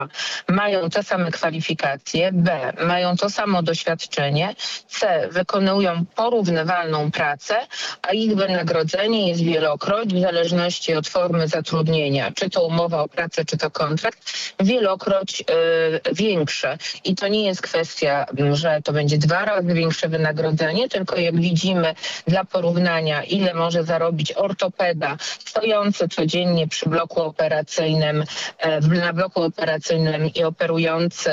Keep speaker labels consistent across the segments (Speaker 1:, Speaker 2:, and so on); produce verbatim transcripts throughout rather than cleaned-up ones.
Speaker 1: mają te same kwalifikacje, B, mają to samo doświadczenie, C, wykonują porównywalną pracę, a ich wynagrodzenie jest wielokroć, w zależności od formy zatrudnienia, czy to umowa o pracę, czy to kontrakt, wielokroć y, większe. I to nie jest kwestia, że to będzie dwa razy większe wynagrodzenie, tylko jak widzimy dla porównania, ile może zarobić ortopeda stojący codziennie przy bloku operacyjnym, na bloku operacyjnym i operujący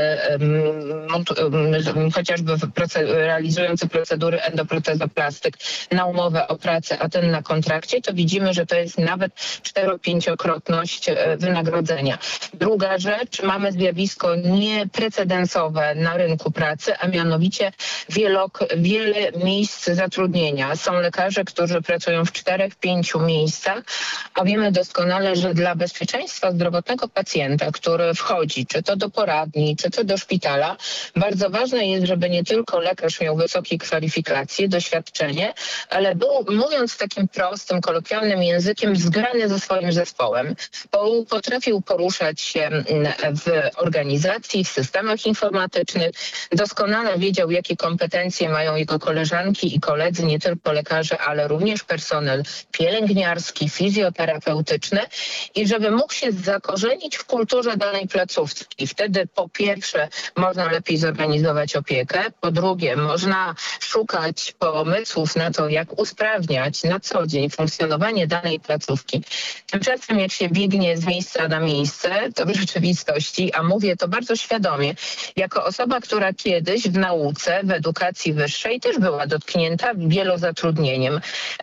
Speaker 1: chociażby realizujący procedury endoprotezoplastyk na umowę o pracę, a ten na kontrakcie, to widzimy, że to jest nawet cztero-pięciokrotność wynagrodzenia. Druga rzecz, mamy zjawisko nieprecedensowe na rynku pracy, a mianowicie wielok, wiele miejsc zatrudnienia. Są lekarze, którzy pracują w czterech, pięciu miejscach, a wiemy doskonale, że dla bezpieczeństwa zdrowotnego pacjenta, który wchodzi, czy to do poradni, czy to do szpitala, bardzo ważne jest, żeby nie tylko lekarz miał wysokie kwalifikacje, doświadczenie, ale był, mówiąc takim prostym, kolokwialnym językiem, zgrany ze swoim zespołem. Bo potrafił poruszać się w organizacji, w systemach informatycznych, doskonale wiedział, jakie kompetencje mają jego koleżanki i koledzy, nie tylko lekarze, ale również personel pielęgniarski, fizjoterapeutyczny i żeby mógł się zakorzenić w kulturze danej placówki. Wtedy po pierwsze można lepiej zorganizować opiekę, po drugie można szukać pomysłów na to, jak usprawniać na co dzień funkcjonowanie danej placówki. Tymczasem jak się biegnie z miejsca na miejsce, to w rzeczywistości, a mówię to bardzo świadomie, jako osoba, która kiedyś w nauce, w edukacji wyższej też była dotknięta wielozatrudnieniem.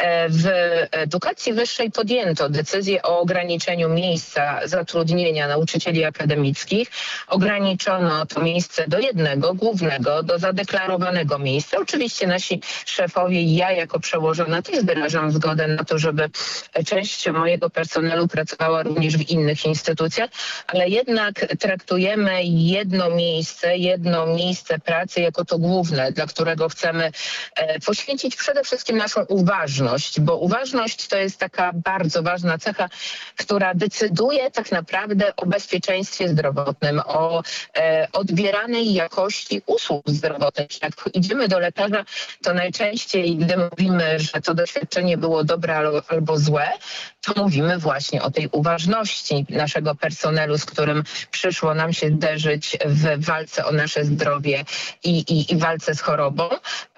Speaker 1: W edukacji wyższej podjęto decyzję o ograniczeniu miejsca zatrudnienia nauczycieli akademickich. Ograniczono to miejsce do jednego, głównego, do zadeklarowanego miejsca. Oczywiście nasi szefowie i ja jako przełożona też wyrażam zgodę na to, żeby część mojego personelu pracowała również w innych instytucjach, ale jednak traktujemy jedno miejsce, jedno miejsce pracy jako to główne, dla którego chcemy poświęcić przede wszystkim naszą uważność, bo uważność to jest taka bardzo ważna cecha, która decyduje tak naprawdę o bezpieczeństwie zdrowotnym, o e, odbieranej jakości usług zdrowotnych. Jak idziemy do lekarza, to najczęściej, gdy mówimy, że to doświadczenie było dobre albo, albo złe, to mówimy właśnie o tej uważności naszego personelu, z którym przyszło nam się zderzyć w walce o nasze zdrowie i, i, i walce z chorobą,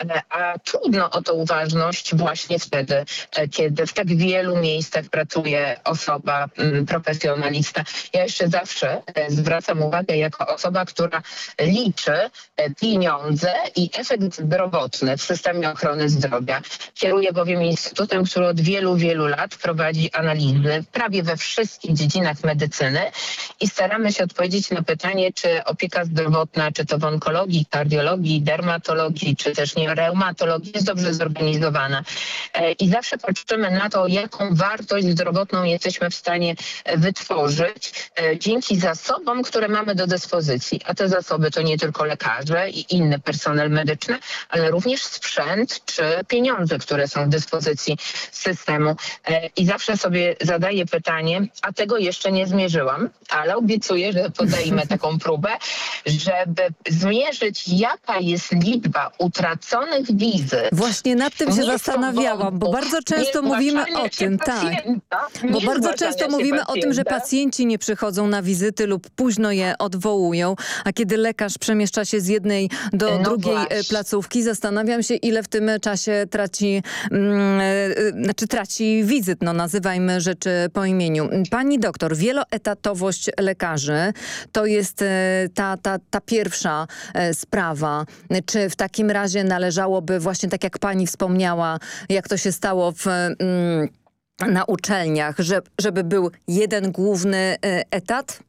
Speaker 1: a trudno o tą uważność właśnie wtedy, kiedy w tak wielu miejscach pracuje osoba, profesjonalista. Ja jeszcze zawsze zwracam uwagę jako osoba, która liczy pieniądze i efekt zdrowotny w systemie ochrony zdrowia. Kieruję bowiem instytutem, który od wielu, wielu lat prowadzi analizy prawie we wszystkich dziedzinach medycyny i staramy się odpowiedzieć na pytanie, czy opieka zdrowotna, czy to w onkologii, kardiologii, dermatologii, czy też nie reumatologii jest dobrze zorganizowana. I zawsze patrzymy na to, jaką wartość zdrowotną jesteśmy w stanie wytworzyć dzięki zasobom, które mamy do dyspozycji. A te zasoby to nie tylko lekarze i inny personel medyczny, ale również sprzęt czy pieniądze, które są w dyspozycji systemu. I zawsze sobie zadaję pytanie, a tego jeszcze nie zmierzyłam, ale obiecuję, że podejmę taką próbę, żeby zmierzyć, jaka jest liczba utraconych wizyt.
Speaker 2: Właśnie nad tym się zastanawiałam, bo bardzo często mówimy o tym, tak. Bo bardzo często mówimy o tym, że pacjenci nie przychodzą na wizyty lub późno je odwołują, a kiedy lekarz przemieszcza się z jednej do no drugiej właśnie. placówki, zastanawiam się, ile w tym czasie traci, mm, znaczy traci wizyt, no nazywajmy rzeczy po imieniu. Pani doktor, wieloetatowość lekarzy to jest ta, ta, ta pierwsza sprawa. Czy w takim razie należałoby właśnie tak jak pani wspomniała, jak to się stało w... Mm, na uczelniach, że, żeby był jeden główny etat?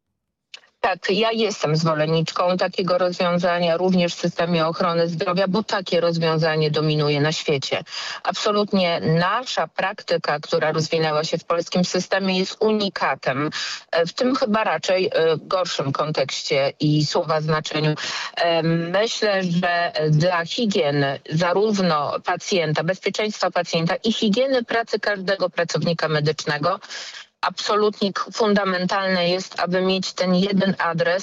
Speaker 1: Tak, ja jestem zwolenniczką takiego rozwiązania również w systemie ochrony zdrowia, bo takie rozwiązanie dominuje na świecie. Absolutnie nasza praktyka, która rozwinęła się w polskim systemie, jest unikatem. W tym chyba raczej gorszym kontekście i słowa znaczeniu. Myślę, że dla higieny zarówno pacjenta, bezpieczeństwa pacjenta i higieny pracy każdego pracownika medycznego absolutnie fundamentalne jest, aby mieć ten jeden adres,